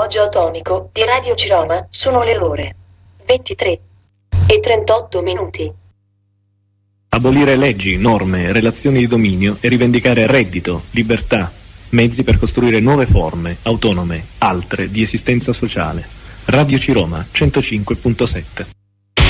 Orologio atomico di Radio Ciroma sono le ore 23:38. Abolire leggi, norme, relazioni di dominio e rivendicare reddito, libertà, mezzi per costruire nuove forme, autonome, altre, di esistenza sociale. Radio Ciroma 105.7.